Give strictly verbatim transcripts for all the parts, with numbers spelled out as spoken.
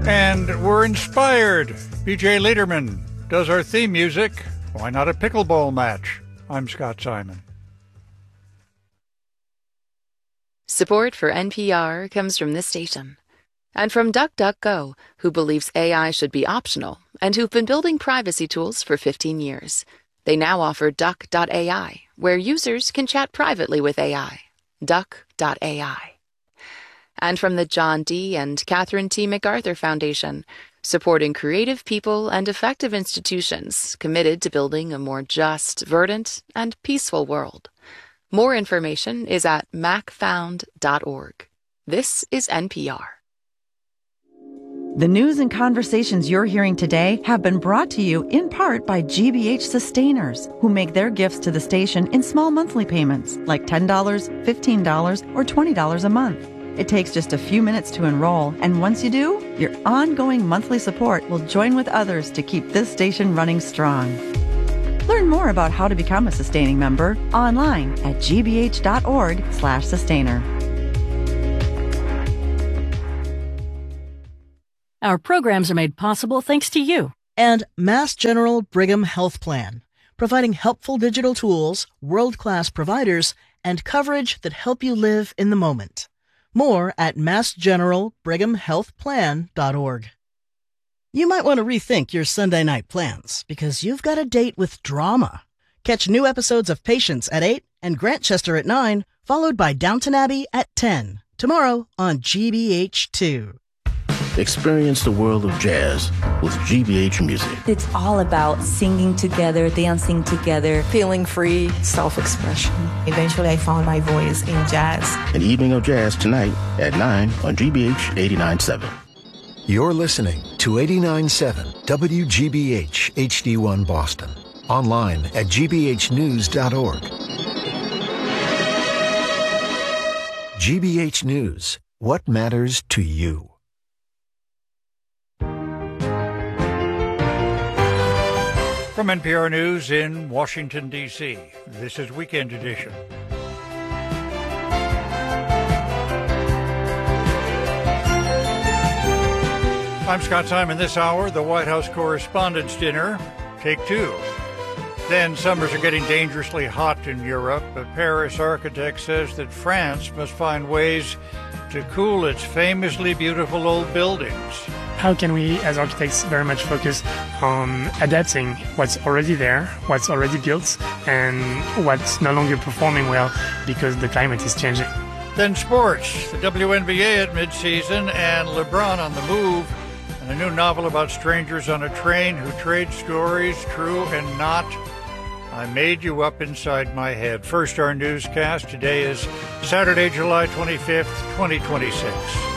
And we're inspired. B J Lederman does our theme music. Why not a pickleball match? I'm Scott Simon. Support for N P R comes from this station. And from DuckDuckGo, who believes A I should be optional and who've been building privacy tools for fifteen years. They now offer Duck dot A I, where users can chat privately with A I. Duck dot A I. And from the John D. and Catherine T. MacArthur Foundation, supporting creative people and effective institutions committed to building a more just, verdant, and peaceful world. More information is at mac found dot org. This is N P R. The news and conversations you're hearing today have been brought to you in part by G B H Sustainers, who make their gifts to the station in small monthly payments, like ten dollars, fifteen dollars, or twenty dollars a month. It takes just a few minutes to enroll, and once you do, your ongoing monthly support will join with others to keep this station running strong. Learn more about how to become a sustaining member online at g b h dot org slash sustainer. Our programs are made possible thanks to you. And Mass General Brigham Health Plan, providing helpful digital tools, world-class providers, and coverage that help you live in the moment. More at mass general brigham health plan dot org. You might want to rethink your Sunday night plans because you've got a date with drama. Catch new episodes of Patience at eight and Grantchester at nine, followed by Downton Abbey at ten, tomorrow on G B H two. Experience the world of jazz with G B H Music. It's all about singing together, dancing together, feeling free, self-expression. Eventually, I found my voice in jazz. An evening of jazz tonight at nine on G B H eighty-nine point seven. You're listening to eighty-nine point seven W G B H H D one Boston. Online at g b h news dot org. G B H News. What matters to you? From N P R News in Washington, D C, this is Weekend Edition. I'm Scott Simon. This hour, the White House Correspondents' Dinner, take two. Then summers are getting dangerously hot in Europe. A Paris architect says that France must find ways to cool its famously beautiful old buildings. How can we, as architects, very much focus on adapting what's already there, what's already built, and what's no longer performing well because the climate is changing? Then sports, the W N B A at midseason, and LeBron on the move, and a new novel about strangers on a train who trade stories, true and not. I made you up inside my head. First, our newscast. Today is Saturday, July twenty-fifth, twenty twenty-six.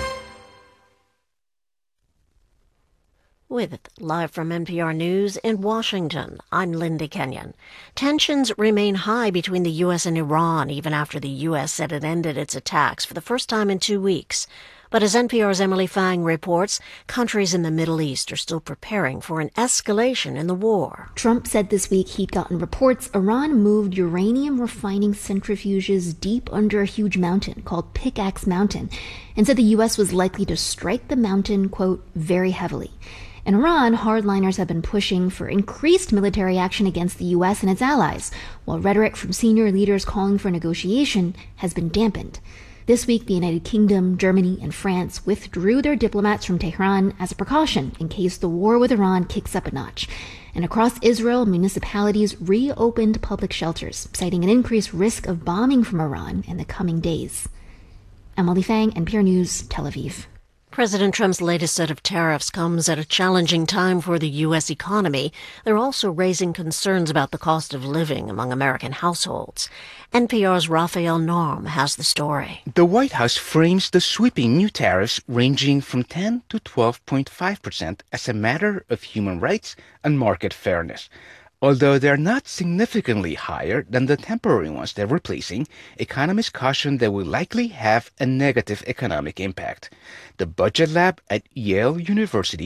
With it, live from N P R News in Washington, I'm Linda Kenyon. Tensions remain high between the U S and Iran even after the U S said it ended its attacks for the first time in two weeks. But as N P R's Emily Fang reports, countries in the Middle East are still preparing for an escalation in the war. Trump said this week he'd gotten reports Iran moved uranium refining centrifuges deep under a huge mountain called Pickaxe Mountain, and said the U S was likely to strike the mountain, quote, very heavily. In Iran, hardliners have been pushing for increased military action against the U S and its allies, while rhetoric from senior leaders calling for negotiation has been dampened. This week, the United Kingdom, Germany, and France withdrew their diplomats from Tehran as a precaution in case the war with Iran kicks up a notch. And across Israel, municipalities reopened public shelters, citing an increased risk of bombing from Iran in the coming days. Emily Fang, N P R News, Tel Aviv. President Trump's latest set of tariffs comes at a challenging time for the U S economy. They're also raising concerns about the cost of living among American households. N P R's Raphael Norm has the story. The White House frames the sweeping new tariffs ranging from ten to twelve point five percent as a matter of human rights and market fairness. Although they're not significantly higher than the temporary ones they're replacing, economists caution they will likely have a negative economic impact. The Budget Lab at Yale University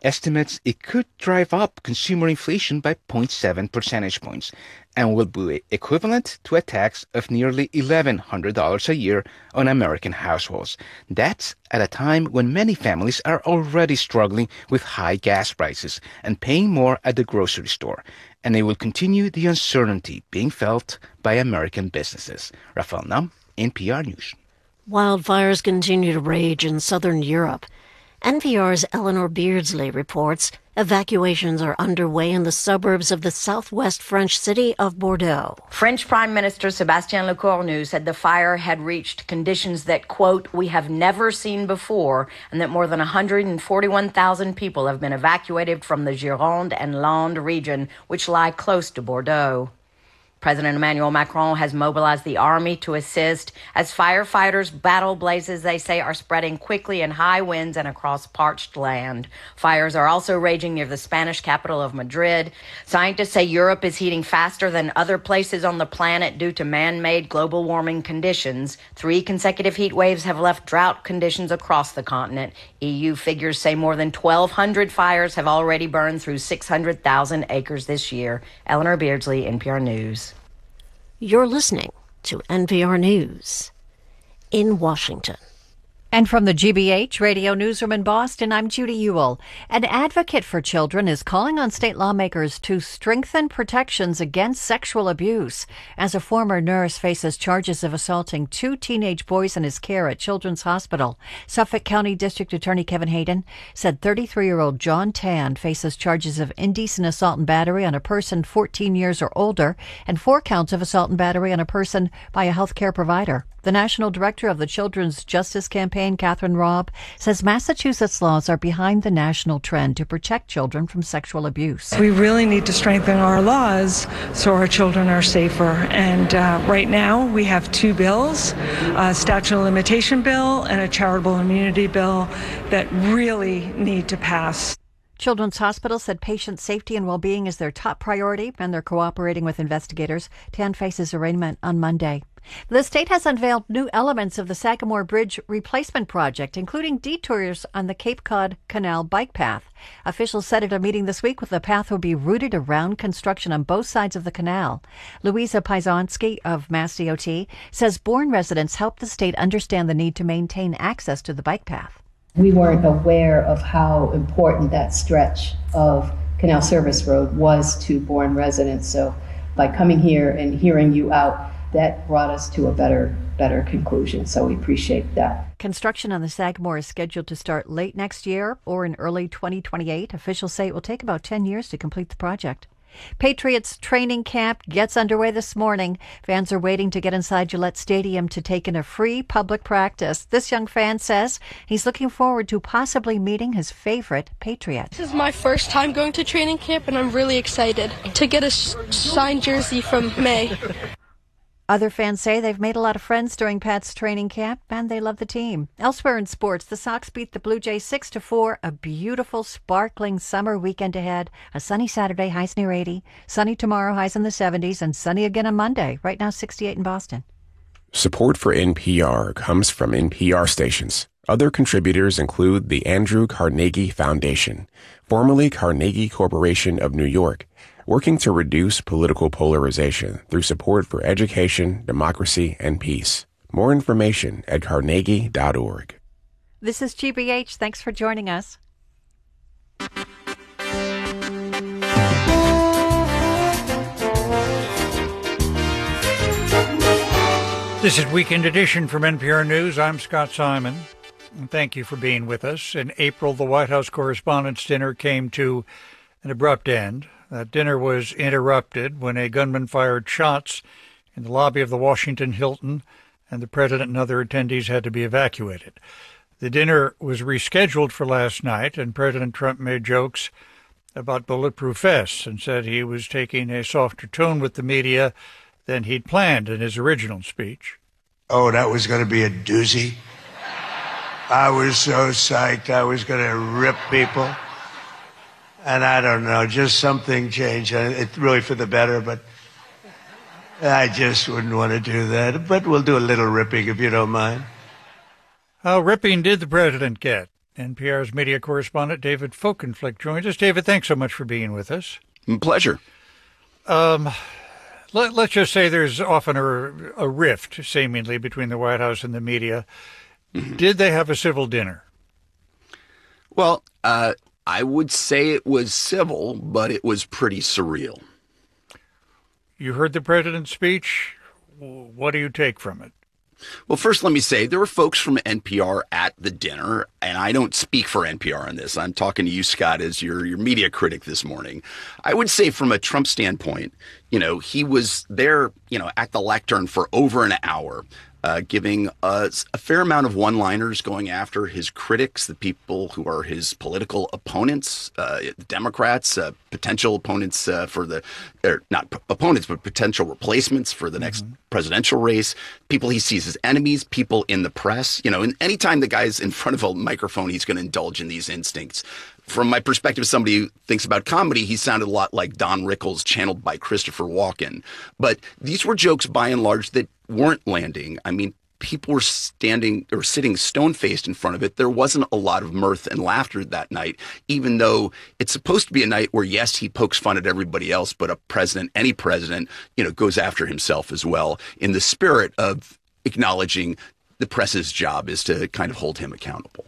estimates it could drive up consumer inflation by zero point seven percentage points and will be equivalent to a tax of nearly eleven hundred dollars a year on American households. That's at a time when many families are already struggling with high gas prices and paying more at the grocery store. And it will continue the uncertainty being felt by American businesses. Rafael Nam, N P R News. Wildfires continue to rage in southern Europe. N P R's Eleanor Beardsley reports evacuations are underway in the suburbs of the southwest French city of Bordeaux. French Prime Minister Sébastien Lecornu said the fire had reached conditions that, quote, we have never seen before, and that more than one hundred forty-one thousand people have been evacuated from the Gironde and Landes region, which lie close to Bordeaux. President Emmanuel Macron has mobilized the army to assist as firefighters battle blazes they say are spreading quickly in high winds and across parched land. Fires are also raging near the Spanish capital of Madrid. Scientists say Europe is heating faster than other places on the planet due to man-made global warming conditions. Three consecutive heat waves have left drought conditions across the continent. E U figures say more than twelve hundred fires have already burned through six hundred thousand acres this year. Eleanor Beardsley, N P R News. You're listening to N P R News in Washington. And from the G B H Radio Newsroom in Boston, I'm Judy Ewell. An advocate for children is calling on state lawmakers to strengthen protections against sexual abuse, as a former nurse faces charges of assaulting two teenage boys in his care at Children's Hospital. Suffolk County District Attorney Kevin Hayden said thirty-three-year-old John Tan faces charges of indecent assault and battery on a person fourteen years or older and four counts of assault and battery on a person by a health care provider. The National Director of the Children's Justice Campaign, Catherine Robb, says Massachusetts laws are behind the national trend to protect children from sexual abuse. We really need to strengthen our laws so our children are safer. And uh, right now we have two bills, a statute of limitation bill and a charitable immunity bill that really need to pass. Children's Hospital said patient safety and well-being is their top priority, and they're cooperating with investigators. Tan faces arraignment on Monday. The state has unveiled new elements of the Sagamore Bridge replacement project, including detours on the Cape Cod Canal bike path. Officials said at a meeting this week the path will be routed around construction on both sides of the canal. Louisa Pizonsky of MassDOT says Bourne residents helped the state understand the need to maintain access to the bike path. We weren't aware of how important that stretch of Canal Service Road was to Bourne residents. So by coming here and hearing you out, that brought us to a better better conclusion. So we appreciate that. Construction on the Sagamore is scheduled to start late next year or in early twenty twenty-eight. Officials say it will take about ten years to complete the project. Patriots training camp gets underway this morning. Fans are waiting to get inside Gillette Stadium to take in a free public practice. This young fan says he's looking forward to possibly meeting his favorite Patriot. This is my first time going to training camp, and I'm really excited to get a signed jersey from May. Other fans say they've made a lot of friends during Pat's training camp, and they love the team. Elsewhere in sports, the Sox beat the Blue Jays six to four. A beautiful, sparkling summer weekend ahead. A sunny Saturday, highs near eighty. Sunny tomorrow, highs in the seventies. And sunny again on Monday. Right now, sixty-eight in Boston. Support for N P R comes from N P R stations. Other contributors include the Andrew Carnegie Foundation, formerly Carnegie Corporation of New York, working to reduce political polarization through support for education, democracy, and peace. More information at carnegie dot org. This is G B H. Thanks for joining us. This is Weekend Edition from N P R News. I'm Scott Simon, and thank you for being with us. In April, the White House Correspondents' Dinner came to an abrupt end. That dinner was interrupted when a gunman fired shots in the lobby of the Washington Hilton, and the president and other attendees had to be evacuated. The dinner was rescheduled for last night, and President Trump made jokes about bulletproof vests and said he was taking a softer tone with the media than he'd planned in his original speech. Oh, that was going to be a doozy. I was so psyched. I was going to rip people. And I don't know, just something changed. It's really for the better, but I just wouldn't want to do that. But we'll do a little ripping if you don't mind. How ripping did the president get? N P R's media correspondent David Folkenflik joins us. David, thanks so much for being with us. Pleasure. Um, let, let's just say there's often a, a rift, seemingly, between the White House and the media. Mm-hmm. Did they have a civil dinner? Well, uh, I would say it was civil, but it was pretty surreal. You heard the president's speech. What do you take from it? Well, first, let me say there were folks from N P R at the dinner, and I don't speak for N P R on this. I'm talking to you, Scott, as your, your media critic this morning. I would say from a Trump standpoint, you know, he was there, you know, at the lectern for over an hour. Uh, giving us a fair amount of one-liners going after his critics, the people who are his political opponents, uh, Democrats, uh, potential opponents uh, for the, or not p- opponents, but potential replacements for the next mm-hmm. presidential race, people he sees as enemies, people in the press. You know, and anytime the guy's in front of a microphone, he's going to indulge in these instincts. From my perspective, somebody who thinks about comedy, he sounded a lot like Don Rickles channeled by Christopher Walken. But these were jokes, by and large, that weren't landing. I mean, people were standing or sitting stone-faced in front of it. There wasn't a lot of mirth and laughter that night, even though it's supposed to be a night where, yes, he pokes fun at everybody else, but a president, any president, you know, goes after himself as well, in the spirit of acknowledging the press's job is to kind of hold him accountable.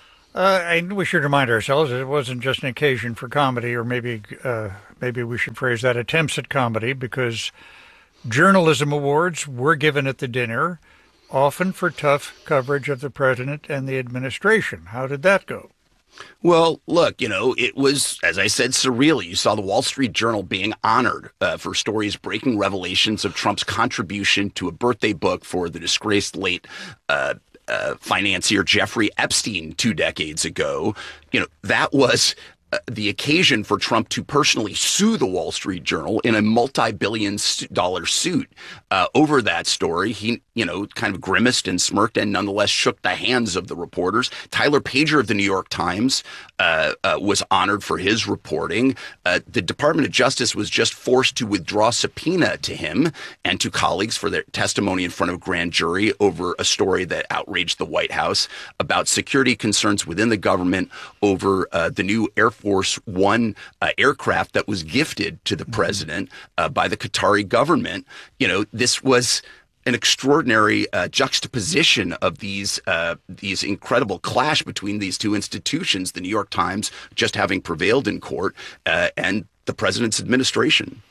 Uh, and we should remind ourselves it wasn't just an occasion for comedy, or maybe uh, maybe we should phrase that attempts at comedy, because journalism awards were given at the dinner, often for tough coverage of the president and the administration. How did that go? Well, look, you know, it was, as I said, surreal. You saw the Wall Street Journal being honored uh, for stories breaking revelations of Trump's contribution to a birthday book for the disgraced late uh Uh, financier Jeffrey Epstein two decades ago. You know, that was uh, the occasion for Trump to personally sue the Wall Street Journal in a multi-billion dollar suit uh, over that story. He, you know, kind of grimaced and smirked and nonetheless shook the hands of the reporters. Tyler Pager of the New York Times uh, uh, was honored for his reporting. Uh, the Department of Justice was just forced to withdraw subpoena to him and to colleagues for their testimony in front of a grand jury over a story that outraged the White House about security concerns within the government over uh, the new Air Force One uh, aircraft that was gifted to the president uh, by the Qatari government. You know, this was an extraordinary uh, juxtaposition of these uh, these incredible clash between these two institutions, the New York Times just having prevailed in court uh, and the president's administration.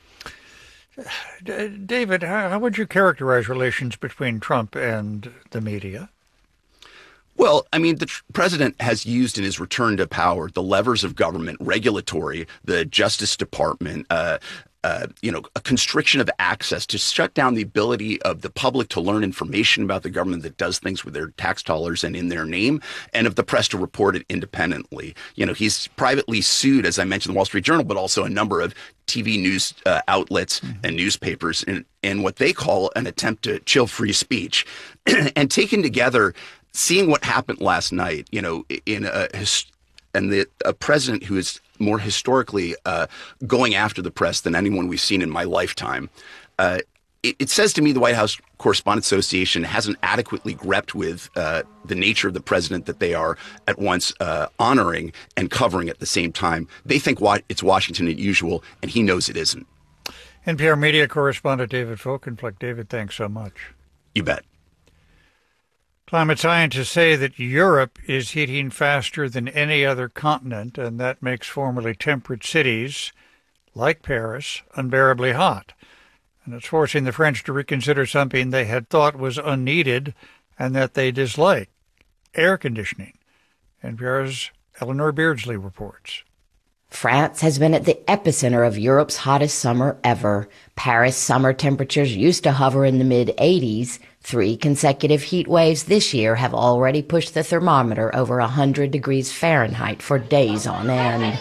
David, how would you characterize relations between Trump and the media? Well, I mean, the tr- president has used in his return to power the levers of government, regulatory, the Justice Department, uh, uh, you know, a constriction of access to shut down the ability of the public to learn information about the government that does things with their tax dollars and in their name, and of the press to report it independently. You know, he's privately sued, as I mentioned, the Wall Street Journal, but also a number of T V news uh, outlets mm-hmm. and newspapers in, in what they call an attempt to chill free speech. And taken together, seeing what happened last night, you know, in a and the a president who is more historically uh, going after the press than anyone we've seen in my lifetime, uh, it, it says to me the White House Correspondents Association hasn't adequately grepped with uh, the nature of the president that they are at once uh, honoring and covering at the same time. They think wa- it's Washington as usual, and he knows it isn't. N P R media correspondent David Folkenflik. David, thanks so much. You bet. Climate scientists say that Europe is heating faster than any other continent, and that makes formerly temperate cities, like Paris, unbearably hot. And it's forcing the French to reconsider something they had thought was unneeded and that they dislike: air conditioning. N P R's Eleanor Beardsley reports. France has been at the epicenter of Europe's hottest summer ever. Paris summer temperatures used to hover in the mid eighties. Three consecutive heat waves this year have already pushed the thermometer over one hundred degrees Fahrenheit for days on end.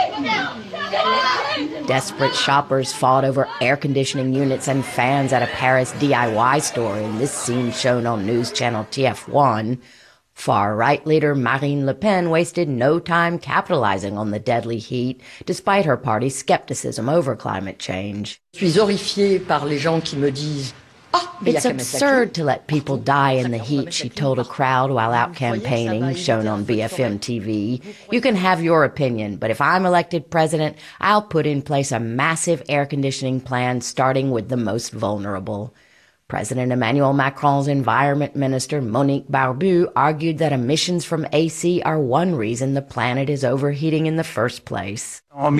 Desperate shoppers fought over air conditioning units and fans at a Paris D I Y store in this scene shown on news channel T F one. Far-right leader Marine Le Pen wasted no time capitalizing on the deadly heat, despite her party's skepticism over climate change. Je suis horrifiée par les gens qui me disent It's absurd to let people die in the heat, she told a crowd while out campaigning, shown on B F M T V. You can have your opinion, but if I'm elected president, I'll put in place a massive air conditioning plan starting with the most vulnerable. President Emmanuel Macron's Environment Minister Monique Barbu argued that emissions from A C are one reason the planet is overheating in the first place. I'm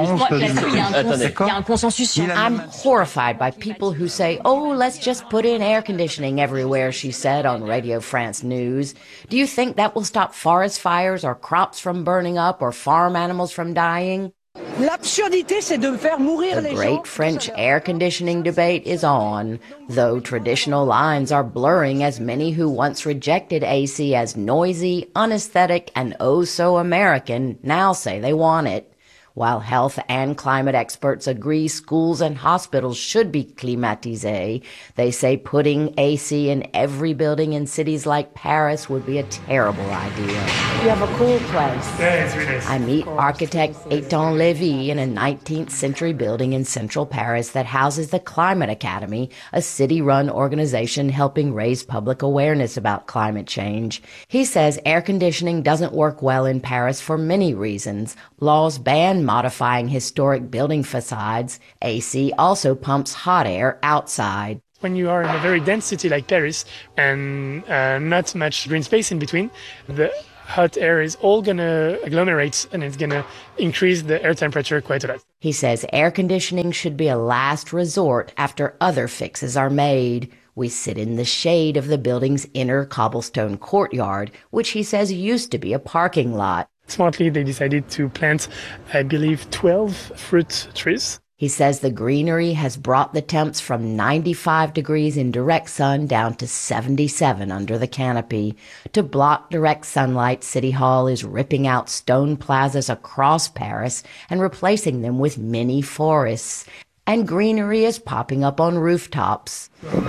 horrified by people who say, oh, let's just put in air conditioning everywhere, she said on Radio France News. Do you think that will stop forest fires or crops from burning up or farm animals from dying? The great French air conditioning debate is on, though traditional lines are blurring as many who once rejected A C as noisy, unaesthetic, and oh so American now say they want it. While health and climate experts agree schools and hospitals should be climatisés, they say putting A C in every building in cities like Paris would be a terrible idea. You have a cool place. Yeah, it's really nice. I meet architect Étienne Lévy in a nineteenth century building in central Paris that houses the Climate Academy, a city-run organization helping raise public awareness about climate change. He says air conditioning doesn't work well in Paris for many reasons. Laws ban modifying historic building facades. A C also pumps hot air outside. When you are in a very dense city like Paris and uh, not much green space in between, the hot air is all going to agglomerate and it's going to increase the air temperature quite a lot. He says air conditioning should be a last resort after other fixes are made. We sit in the shade of the building's inner cobblestone courtyard, which he says used to be a parking lot. Smartly, they decided to plant, I believe, twelve fruit trees. He says the greenery has brought the temps from ninety-five degrees in direct sun down to seventy-seven under the canopy. To block direct sunlight, City Hall is ripping out stone plazas across Paris and replacing them with mini forests. And greenery is popping up on rooftops.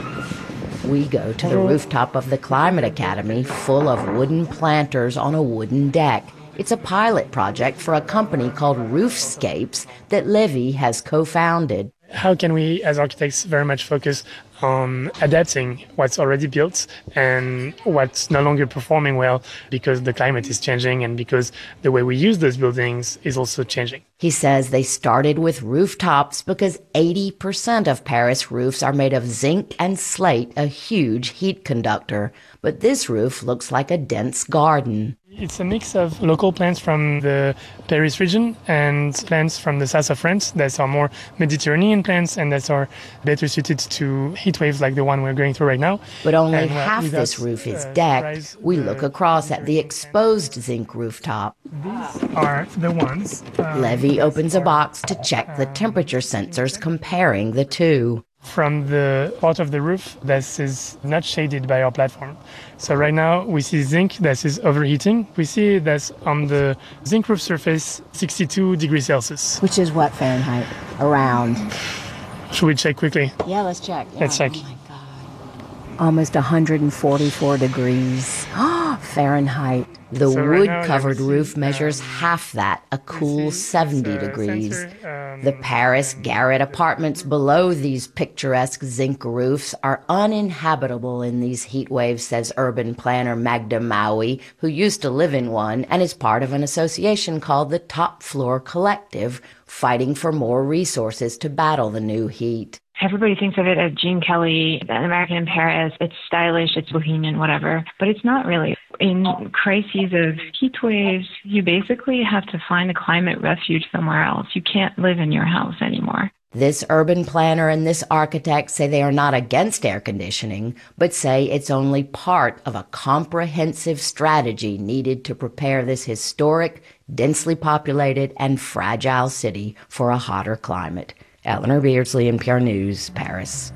We go to the rooftop of the Climate Academy, full of wooden planters on a wooden deck. It's a pilot project for a company called Roofscapes that Lévy has co-founded. How can we, as architects, very much focus on adapting what's already built and what's no longer performing well because the climate is changing and because the way we use those buildings is also changing? He says they started with rooftops because eighty percent of Paris roofs are made of zinc and slate, a huge heat conductor. But this roof looks like a dense garden. It's a mix of local plants from the Paris region and plants from the south of France that are more Mediterranean plants and that are better suited to heat waves like the one we're going through right now. But only and, half uh, this roof is decked. We look across at the exposed zinc rooftop. These are the ones. Um, Lévy opens a box to check the temperature sensors comparing the two. From the part of the roof that is not shaded by our platform. So right now we see zinc that is overheating. We see that's on the zinc roof surface sixty-two degrees Celsius. Which is what Fahrenheit? Around. Should we check quickly? Yeah, let's check. Yeah. Let's check. Oh my God. Almost one hundred forty-four degrees Fahrenheit. The So right now, wood-covered you can roof see, measures um, half that, a cool see seventy this, uh, degrees. sensor, um, The Paris Garrett apartments below these picturesque zinc roofs are uninhabitable in these heat waves, says urban planner Magda Maui, who used to live in one and is part of an association called the Top Floor Collective, fighting for more resources to battle the new heat. Everybody thinks of it as Gene Kelly, an American in Paris. It's stylish, it's bohemian, whatever. But it's not really. In crises of heat waves, you basically have to find a climate refuge somewhere else. You can't live in your house anymore. This urban planner and this architect say they are not against air conditioning, but say it's only part of a comprehensive strategy needed to prepare this historic, densely populated, and fragile city for a hotter climate. Eleanor Beardsley, N P R News, Paris.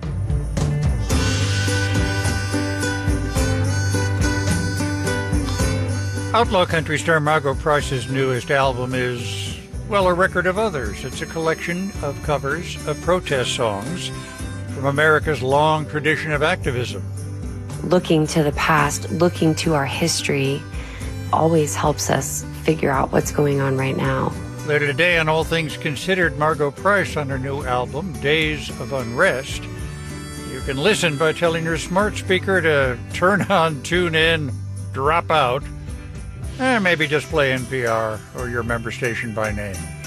Outlaw country star Margo Price's newest album is, well, a record of others. It's a collection of covers of protest songs from America's long tradition of activism. Looking to the past, looking to our history, always helps us figure out what's going on right now. Later today on All Things Considered, Margo Price on her new album, Days of Unrest. You can listen by telling your smart speaker to turn on, tune in, drop out, and maybe just play N P R or your member station by name.